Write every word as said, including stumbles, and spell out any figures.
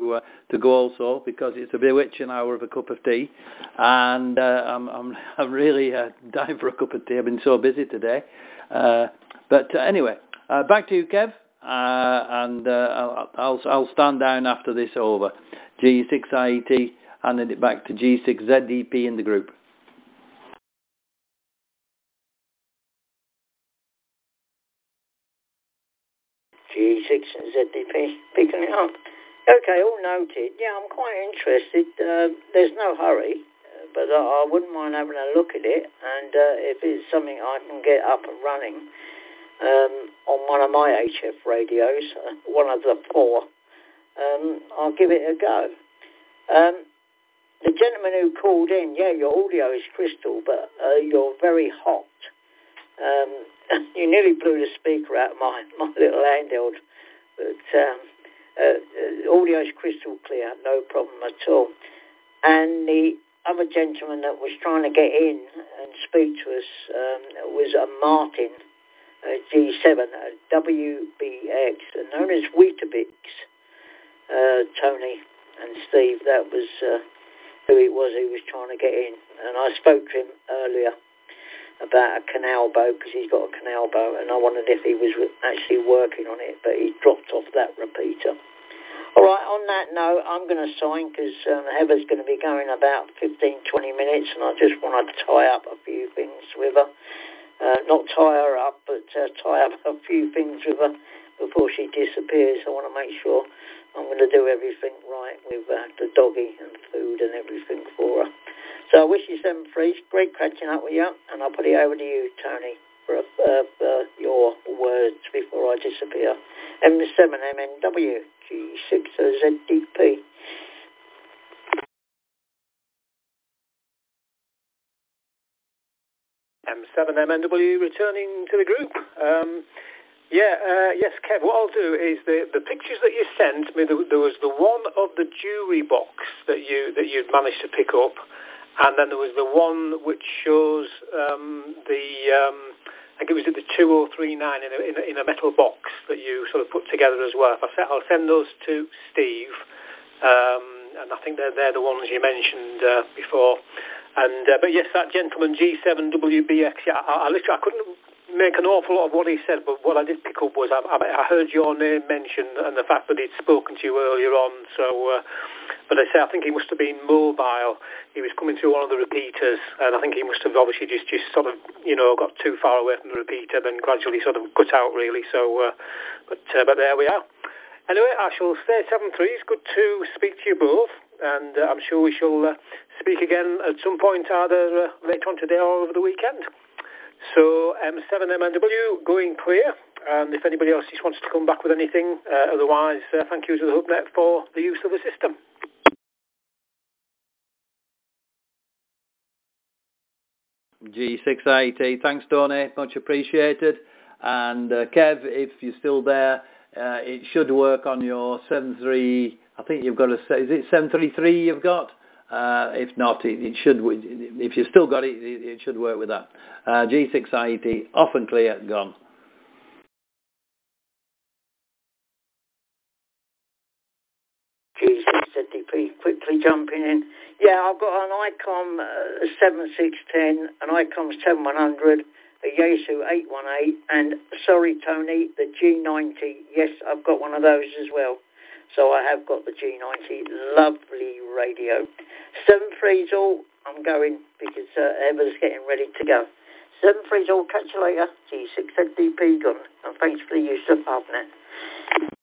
to uh, to go also, because it's a bewitching hour of a cup of tea, and uh, I'm I'm I'm really uh, dying for a cup of tea. I've been so busy today, uh, but uh, anyway, uh, back to you, Kev, uh, and uh, I'll, I'll I'll stand down after this over. G six I E T, handing it back to G six Z D P in the group. G six and Z D P picking it up. Okay, all noted. Yeah, I'm quite interested. Uh, there's no hurry, uh, but I, I wouldn't mind having a look at it. And uh, if it's something I can get up and running um, on one of my H F radios, uh, one of the four, um, I'll give it a go. Um, the gentleman who called in, yeah, your audio is crystal, but uh, you're very hot. Um, you nearly blew the speaker out of my, my little handheld, but um, uh, uh, audio is crystal clear, no problem at all. And the other gentleman that was trying to get in and speak to us um, was a Martin uh, G seven, a W B X, known as Weetabix. Uh, Tony and Steve, that was uh, who it was who was trying to get in. And I spoke to him earlier about a canal boat, because he's got a canal boat, and I wondered if he was actually working on it, but he dropped off that repeater. All right, on that note, I'm going to sign, because um, Heather's going to be going about fifteen, twenty minutes, and I just want to tie up a few things with her. Uh, not tie her up, but uh, tie up a few things with her before she disappears. I want to make sure I'm going to do everything right with uh, the doggy and food and everything for her. So I wish you seven threes. Great catching up with you, and I'll put it over to you, Tony, for, uh, for your words before I disappear. M seven M N W, G six Z D P. M seven M N W returning to the group. Um, yeah, uh, yes, Kev, what I'll do is the, the pictures that you sent me, there, there was the one of the jewellery box that, you, that you'd managed to pick up, and then there was the one which shows um, the, um, I think it was the two oh three nine in a, in, a, in a metal box that you sort of put together as well. I'll send those to Steve, um, and I think they're, they're the ones you mentioned uh, before. And uh, But yes, that gentleman, G seven W B X, yeah, I, I, literally, I couldn't make an awful lot of what he said, but what I did pick up was I, I heard your name mentioned and the fact that he'd spoken to you earlier on. So, uh, but I say I think he must have been mobile. He was coming through one of the repeaters, and I think he must have obviously just, just sort of, you know, got too far away from the repeater, then gradually sort of cut out really. So, uh, but uh, but there we are. Anyway, I shall say seven three. It's good to speak to you both, and uh, I'm sure we shall uh, speak again at some point, either uh, later on today or over the weekend. So M seven M N W going clear, and if anybody else just wants to come back with anything, uh, otherwise uh, thank you to the HubNet for the use of the system. G six I E T, thanks Tony, much appreciated. And uh, Kev, if you're still there, uh, it should work on your seven three, I think you've got a, is it seven three three you've got? Uh, if not, it, it should, if you've still got it, it, it should work with that. Uh, G six I E T, off and clear, gone. G six Z D P, quickly jumping in. Yeah, I've got an ICOM uh, seven six one zero, an ICOM seven one hundred, a Yaesu eight one eight, and, sorry Tony, the G ninety. Yes, I've got one of those as well. So I have got the G ninety. Lovely radio. Seven threes all. I'm going because uh, Ever's getting ready to go. Seven threes all. Catch you later. G six Z D P gone. And thanks for the use of HubNet.